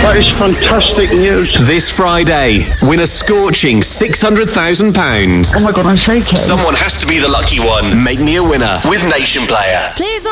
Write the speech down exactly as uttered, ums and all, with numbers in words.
That is fantastic news. This Friday, win a scorching six hundred thousand pounds. Oh my God, I'm shaking. Someone has to be the lucky one. Make me a winner with Nation Player. Please